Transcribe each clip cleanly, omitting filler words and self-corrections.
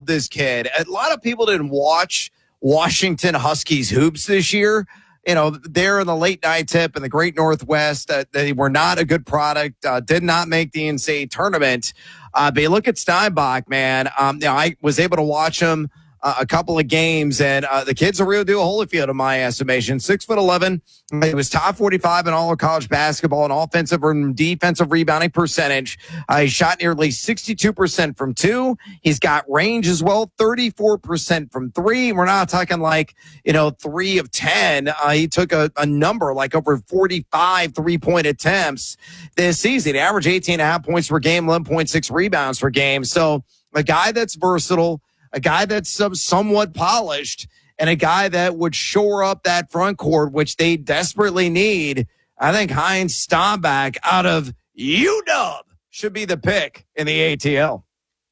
this kid. A lot of people didn't watch Washington Huskies hoops this year. You know, they're in the late night tip in the Great Northwest. They were not a good product, did not make the NCAA tournament. But you look at Steinbach, man. I was able to watch him a couple of games, and the kid's a real deal Holyfield in my estimation. 6'11". He was top 45 in all of college basketball in offensive and defensive rebounding percentage. He shot nearly 62% from two. He's got range as well, 34% from three. We're not talking like, 3 of 10. He took a number like over 45 3-point attempts this season. He averaged 18.5 points per game, 11.6 rebounds per game. So a guy that's versatile, a guy that's somewhat polished, and a guy that would shore up that front court, which they desperately need. I think Heinz Steinbach out of UW should be the pick in the ATL.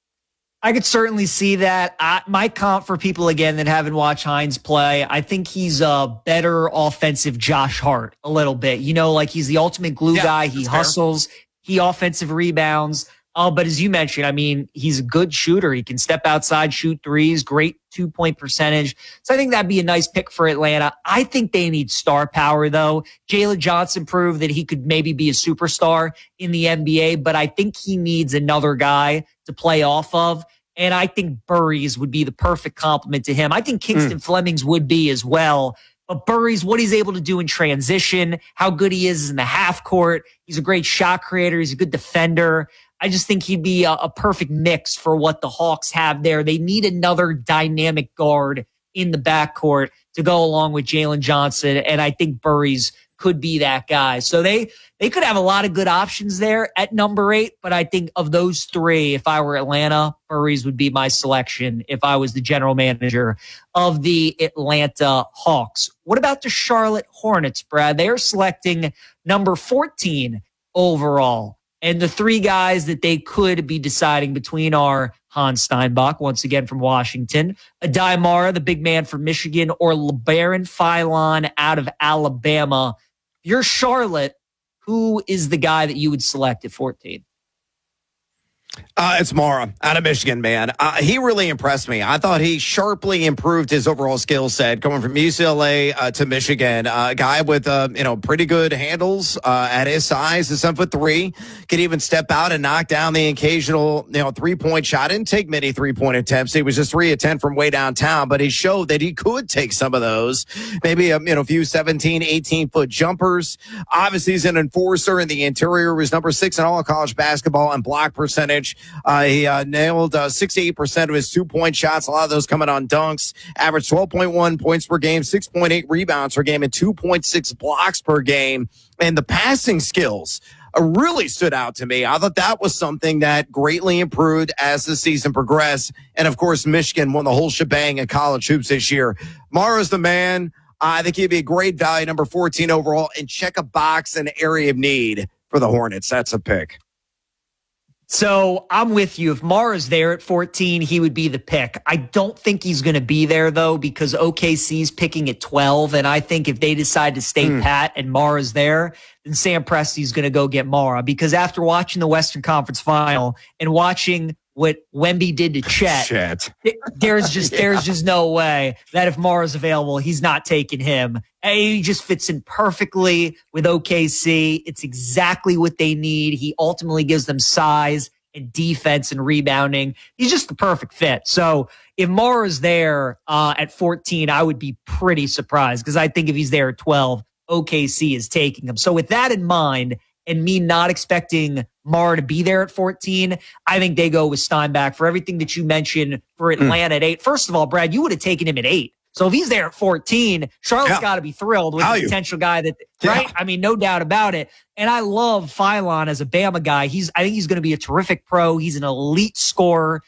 I could certainly see that. My comp for people, again, that haven't watched Heinz play, I think he's a better offensive Josh Hart a little bit. Like he's the ultimate glue guy. He hustles. He offensive rebounds. But as you mentioned, I mean, he's a good shooter. He can step outside, shoot threes, great 2-point percentage. So I think that'd be a nice pick for Atlanta. I think they need star power, though. Jalen Johnson proved that he could maybe be a superstar in the NBA, but I think he needs another guy to play off of. And I think Burries would be the perfect complement to him. I think Kingston Flemings would be as well. But Burries, what he's able to do in transition, how good he is in the half court. He's a great shot creator. He's a good defender. I just think he'd be a perfect mix for what the Hawks have there. They need another dynamic guard in the backcourt to go along with Jalen Johnson, and I think Burries could be that guy. So they could have a lot of good options there at number 8, but I think of those three, if I were Atlanta, Burries would be my selection if I was the general manager of the Atlanta Hawks. What about the Charlotte Hornets, Brad? They are selecting number 14 overall. And the three guys that they could be deciding between are Hans Steinbach, once again from Washington, Adai Mara, the big man from Michigan, or LeBaron Philon out of Alabama. If you're Charlotte, who is the guy that you would select at 14? It's Mara out of Michigan, man. He really impressed me. I thought he sharply improved his overall skill set going from UCLA to Michigan. A guy with, pretty good handles at his size, is 7'3", could even step out and knock down the occasional, 3-point shot. Didn't take many 3-point attempts. He was just 3 of 10 from way downtown, but he showed that he could take some of those. Maybe a few 17, 18-foot jumpers. Obviously, he's an enforcer in the interior. He was number 6 in all of college basketball and block percentage. He nailed 68% of his 2-point shots, a lot of those coming on dunks, averaged 12.1 points per game, 6.8 rebounds per game, and 2.6 blocks per game. And the passing skills really stood out to me. I thought that was something that greatly improved as the season progressed. And, of course, Michigan won the whole shebang in college hoops this year. Mara's the man. I think he'd be a great value, number 14 overall, and check a box in area of need for the Hornets. That's a pick. So I'm with you. If Mara's there at 14, he would be the pick. I don't think he's going to be there, though, because OKC's picking at 12. And I think if they decide to stay pat and Mara's there, then Sam Presti's going to go get Mara. Because after watching the Western Conference Final and watching what Wemby did to Chet, there's just no way that if Mara's available, he's not taking him. He just fits in perfectly with OKC. It's exactly what they need. He ultimately gives them size and defense and rebounding. He's just the perfect fit. So if Mara's there at 14, I would be pretty surprised because I think if he's there at 12, OKC is taking him. So with that in mind, and me not expecting Mara to be there at 14, I think they go with Steinbach for everything that you mentioned for Atlanta at 8. First of all, Brad, you would have taken him at 8. So if he's there at 14, Charlotte's got to be thrilled with the potential guy that, right? I mean, no doubt about it. And I love Philon as a Bama guy. I think he's going to be a terrific pro. He's an elite scorer.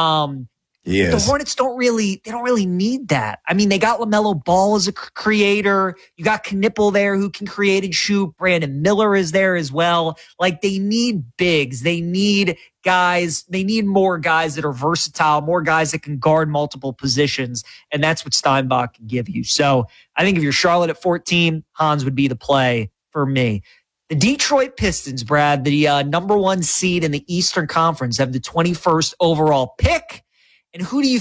The Hornets don't really need that. I mean, they got LaMelo Ball as a creator. You got Knipple there who can create and shoot. Brandon Miller is there as well. Like, they need bigs. They need guys. They need more guys that are versatile, more guys that can guard multiple positions. And that's what Steinbach can give you. So I think if you're Charlotte at 14, Hans would be the play for me. The Detroit Pistons, Brad, the number 1 seed in the Eastern Conference, have the 21st overall pick. And who do you